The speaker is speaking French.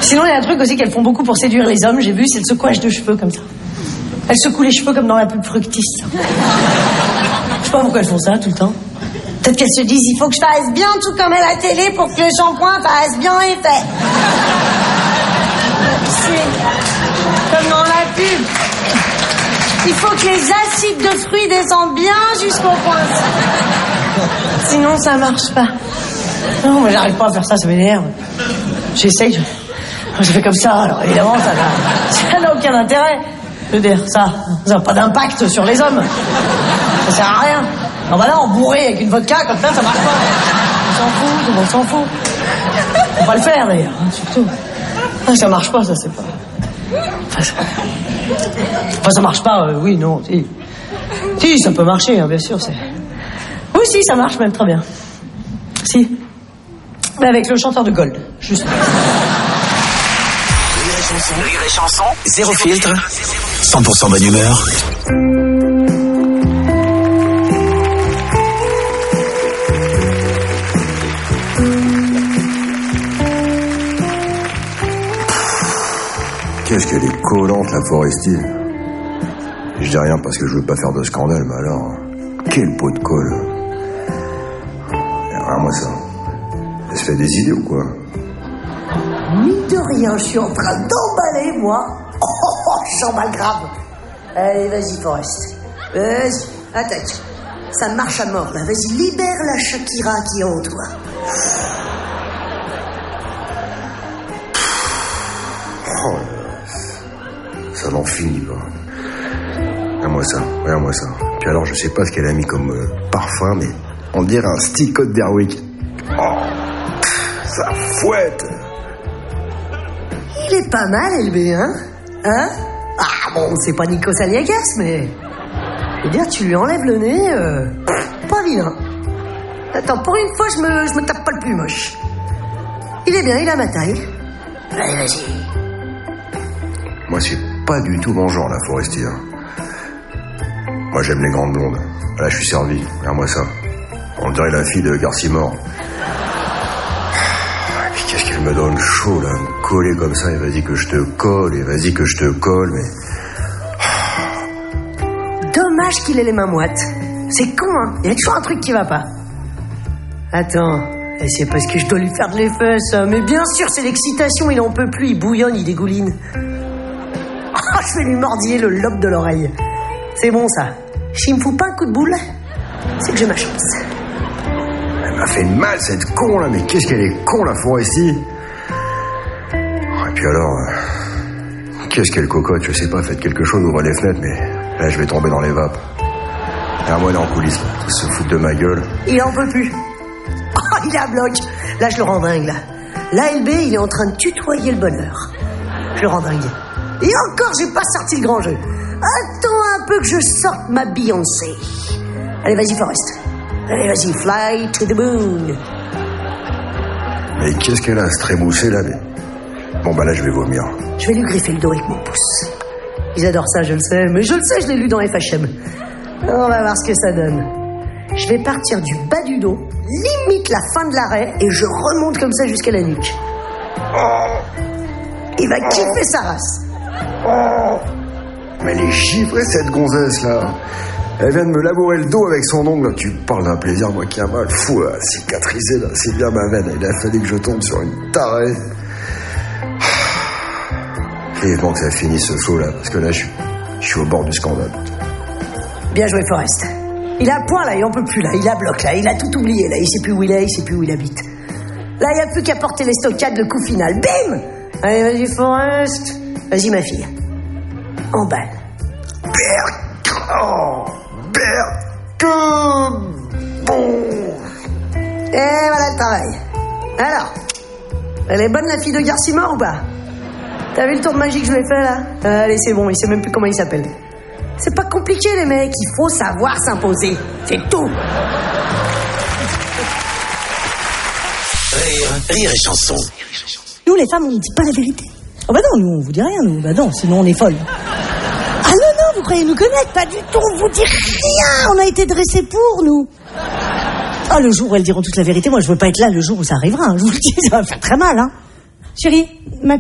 Sinon, il y a un truc aussi qu'elles font beaucoup pour séduire les hommes, j'ai vu, c'est le secouage de cheveux comme ça. Elles secouent les cheveux comme dans la pub Fructis. Je sais pas pourquoi elles font ça tout le temps. Peut-être qu'elles se disent, il faut que je fasse bien tout comme à la télé pour que le shampoing fasse bien effet. C'est comme dans la pub. Il faut que les acides de fruits descendent bien jusqu'au point. Sinon, ça marche pas. Non, moi, j'arrive pas à faire ça m'énerve. J'essaye, je fais comme ça, alors évidemment, ça n'a aucun intérêt. Je veux dire, ça n'a pas d'impact sur les hommes. Ça sert à rien. Non, bah là, on bourré avec une vodka, comme ça marche pas. On s'en fout, tout le monde s'en fout. Faut pas le faire, d'ailleurs, hein, surtout. Ah, ça marche pas, ça, c'est pas... Enfin, ça marche pas, oui, non, si. Si, ça peut marcher, hein, bien sûr, c'est... Oui, si, ça marche même très bien. Si. Mais avec le chanteur de Gold, juste. Rire et chanson, zéro filtre, 100% bonne humeur. Qu'est-ce qu'elle est collante, la Forestier. Je dis rien parce que je veux pas faire de scandale, mais alors... Quel pot de colle. Regarde-moi ça. Elle se fait des idées ou quoi? Mine de rien, je suis en train d'emballer, moi. Oh, j'emballe grave. Allez, vas-y, Forest. Vas-y, attaque. Ça marche à mort, là. Vas-y, libère la Shakira qui est en toi. Oh, ça n'en finit pas. Regarde-moi ça, regarde-moi ça. Puis alors, je sais pas ce qu'elle a mis comme parfum, mais on dirait un stick code d'Airwick. Oh, ça fouette. Il est pas mal, LB, hein? Hein? Ah bon, c'est pas Nikos Aliagas, mais... Je veux dire, tu lui enlèves le nez, pas vilain. Attends, pour une fois, je me tape pas le plus moche. Il est bien, il a ma taille. Allez, vas-y. Moi, c'est pas du tout mon genre, la Forestier. Moi, j'aime les grandes blondes. Là, je suis servi. Regarde-moi ça. On dirait la fille de Garcimore. Et puis, qu'est-ce qu'elle me donne chaud, là, me coller comme ça, et vas-y que je te colle, et vas-y que je te colle, mais... Dommage qu'il ait les mains moites. C'est con, hein. Il y a toujours un truc qui va pas. Attends, c'est parce que je dois lui faire de l'effet, ça. Mais bien sûr, c'est l'excitation, il en peut plus, il bouillonne, il dégouline. Oh, je vais lui mordiller le lobe de l'oreille. C'est bon, ça. S'il me fout pas un coup de boule, c'est que j'ai ma chance. Elle m'a fait mal, cette con, là, mais qu'est-ce qu'elle est con, la Forestier. Et puis alors... Qu'est-ce qu'elle cocotte, je sais pas, faites quelque chose, ouvrez les fenêtres, mais là, je vais tomber dans les vapes. Et moi, il est en coulisses, là. Tous se foutent de ma gueule. Il en peut plus. Oh, il est à bloc. Là, je le rends dingue, là. Là, LB, il est en train de tutoyer le bonheur. Je le rends dingue. Et encore, j'ai pas sorti le grand jeu. Attends un peu que je sorte ma Beyoncé. Allez, vas-y, Forest. Allez, vas-y, fly to the moon. Mais qu'est-ce qu'elle a, ce trémoussé, là, mais... Bon, bah là, je vais vomir. Je vais lui griffer le dos avec mon pouce. Ils adorent ça, je le sais. Mais je le sais, je l'ai lu dans FHM. On va voir ce que ça donne. Je vais partir du bas du dos, limite la fin de l'arrêt, et je remonte comme ça jusqu'à la nuque. Il va kiffer sa race. Mais elle est givrée, cette gonzesse, là. Elle vient de me labourer le dos avec son ongle. Tu parles d'un plaisir, moi qui a mal fou à cicatriser, là. C'est bien ma veine. Il a fallu que je tombe sur une tarée. Vivement que ça finisse ce show, là, parce que là, je suis au bord du scandale. Bien joué, Forest. Il a point, là, il en peut plus, là. Il a bloc, là. Il a tout oublié, là. Il sait plus où il est, il sait plus où il habite. Là, il n'y a plus qu'à porter les stockades, le coup final. Bim! Allez, vas-y, Forest. Vas-y, ma fille. Emballe. Bon. Et voilà le travail. Alors, elle est bonne, la fille de Garcimore, ou pas? T'as vu le tour de magie que je lui ai fait, là? Allez, c'est bon, il sait même plus comment il s'appelle. C'est pas compliqué, les mecs. Il faut savoir s'imposer. C'est tout. Rire et chanson. Nous, les femmes, on ne dit pas la vérité. Oh bah non, nous, on vous dit rien, nous. Bah non, sinon on est folles. Ah non, vous croyez nous connaître? Pas du tout, on vous dit rien. On a été dressés pour, nous. Ah, le jour où elles diront toute la vérité, moi, je veux pas être là le jour où ça arrivera. Hein. Je vous le dis, ça va faire très mal, hein. Chérie, ma